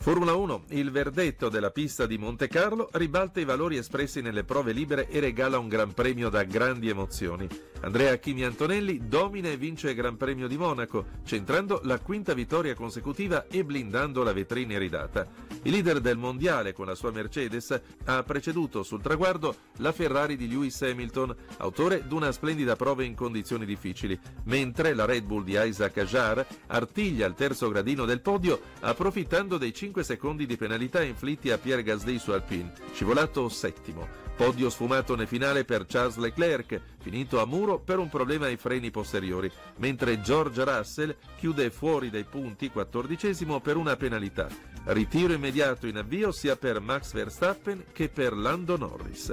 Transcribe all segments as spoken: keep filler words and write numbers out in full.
Formula uno, il verdetto della pista di Montecarlo ribalta i valori espressi nelle prove libere e regala un gran premio da grandi emozioni. Andrea Chimi Antonelli domina e vince il Gran Premio di Monaco, centrando la quinta vittoria consecutiva e blindando la vetrina iridata. Il leader del mondiale con la sua Mercedes ha preceduto sul traguardo la Ferrari di Lewis Hamilton, autore di una splendida prova in condizioni difficili, mentre la Red Bull di Isaac Hadjar artiglia il terzo gradino del podio approfittando dei cinque secondi di penalità inflitti a Pierre Gasly su Alpine, scivolato settimo. Podio sfumato nel finale per Charles Leclerc, finito a muro per un problema ai freni posteriori, mentre George Russell chiude fuori dai punti quattordicesimo per una penalità. Ritiro immediato in avvio sia per Max Verstappen che per Lando Norris.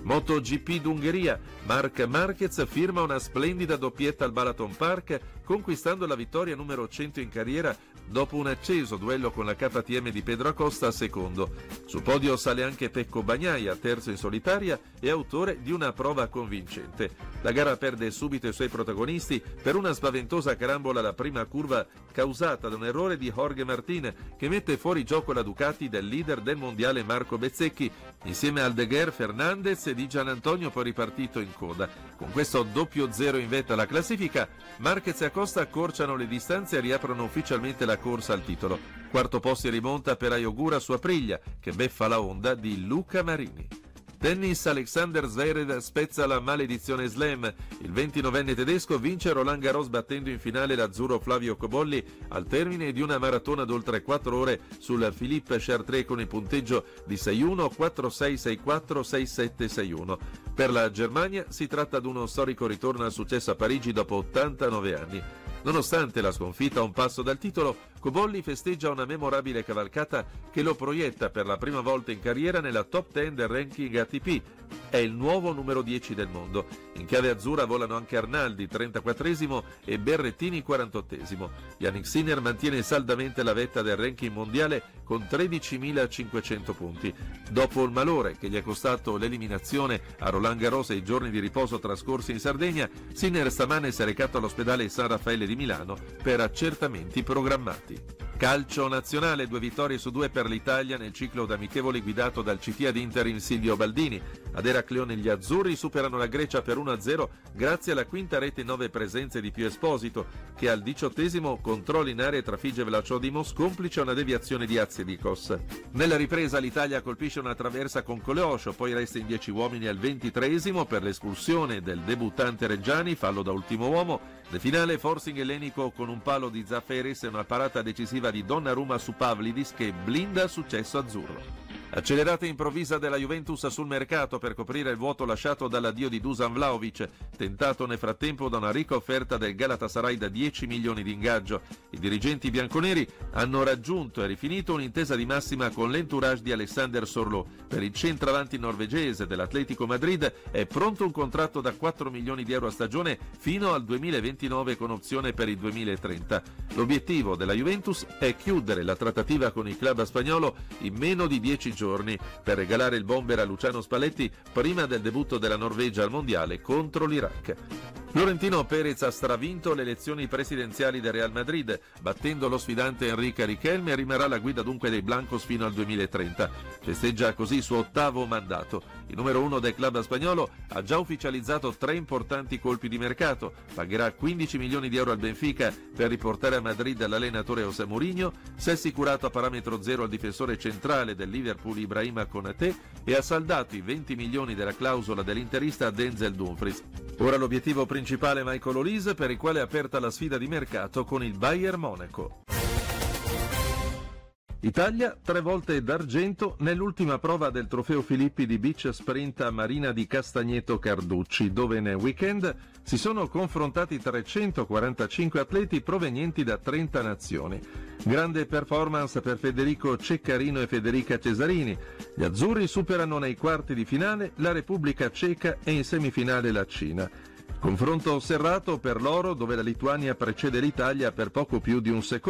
MotoGP d'Ungheria, Marc Marquez firma una splendida doppietta al Balaton Park, conquistando la vittoria numero cento in carriera dopo un acceso duello con la K T M di Pedro Acosta a secondo. Sul podio sale anche Pecco Bagnaia, terzo in solitaria e autore di una prova convincente. La gara perde subito i suoi protagonisti per una spaventosa carambola alla prima curva causata da un errore di Jorge Martin che mette fuori gioco la Ducati del leader del mondiale Marco Bezzecchi insieme al Deguer, Fernandez e di Gianantonio poi ripartito in coda. Con questo doppio zero in vetta alla classifica, Marquez e Acosta accorciano le distanze e riaprono ufficialmente la corsa al titolo. Quarto posto in rimonta per Ayogura su Aprilia, che beffa la Honda di Luca Marini. Tennis, Alexander Zverev spezza la maledizione slam. Il ventinovenne tedesco vince Roland Garros battendo in finale l'azzurro Flavio Cobolli al termine di una maratona d'oltre quattro ore sul Philippe Chartres con il punteggio di sei uno, quattro sei, sei quattro, sei sette, sei uno. Per la Germania si tratta di uno storico ritorno al successo a Parigi dopo ottantanove anni. Nonostante la sconfitta a un passo dal titolo, Cobolli festeggia una memorabile cavalcata che lo proietta per la prima volta in carriera nella top dieci del ranking A T P. È il nuovo numero dieci del mondo. In chiave azzurra volano anche Arnaldi, trentaquattresimo, e Berrettini, quarantottesimo. Yannick Sinner mantiene saldamente la vetta del ranking mondiale con tredicimilacinquecento punti. Dopo il malore che gli è costato l'eliminazione a Roland Garros e i giorni di riposo trascorsi in Sardegna, Sinner stamane si è recato all'ospedale San Raffaele di Milano per accertamenti programmati. Calcio nazionale, due vittorie su due per l'Italia nel ciclo d'amichevoli guidato dal C T ad interim Silvio Baldini. Ad Eracleone gli azzurri superano la Grecia per uno a zero grazie alla quinta rete in nove presenze di Pio Esposito, che al diciottesimo controlla in area e trafigge Vlachodimos complice una deviazione di Atsiedikos. Nella ripresa l'Italia colpisce una traversa con Coleoscio, poi resta in dieci uomini al ventitreesimo per l'espulsione del debuttante Reggiani, fallo da ultimo uomo. Nel finale forcing ellenico con un palo di Zaferis e una parata decisiva di Donnarumma su Pavlidis che blinda il successo azzurro. Accelerata improvvisa della Juventus sul mercato per coprire il vuoto lasciato dall'addio di Dusan Vlahovic, tentato nel frattempo da una ricca offerta del Galatasaray da dieci milioni di ingaggio. I dirigenti bianconeri hanno raggiunto e rifinito un'intesa di massima con l'entourage di Alexander Sorlo. Per il centravanti norvegese dell'Atletico Madrid è pronto un contratto da quattro milioni di euro a stagione fino al duemilaventinove con opzione per il duemilatrenta. L'obiettivo della Juventus è chiudere la trattativa con il club spagnolo in meno di dieci giorni per regalare il bomber a Luciano Spalletti prima del debutto della Norvegia al mondiale contro l'Iraq. Florentino Perez ha stravinto le elezioni presidenziali del Real Madrid, battendo lo sfidante Enrique Riquelme e rimarrà alla guida dunque dei Blancos fino al duemilatrenta. Festeggia così il suo ottavo mandato. Il numero uno del club spagnolo ha già ufficializzato tre importanti colpi di mercato. Pagherà quindici milioni di euro al Benfica per riportare a Madrid l'allenatore José Mourinho, si è assicurato a parametro zero al difensore centrale del Liverpool Ibrahima Konaté e ha saldato i venti milioni della clausola dell'interista Denzel Dumfries. Ora l'obiettivo principale Michael Olise, per il quale è aperta la sfida di mercato con il Bayern Monaco. Italia tre volte d'argento nell'ultima prova del trofeo Filippi di beach sprint a Marina di Castagneto Carducci, dove nel weekend si sono confrontati trecentoquarantacinque atleti provenienti da trenta nazioni. Grande performance per Federico Ceccarino e Federica Cesarini. Gli azzurri superano nei quarti di finale la Repubblica Ceca e in semifinale la Cina. Confronto serrato per l'oro, dove la Lituania precede l'Italia per poco più di un secondo.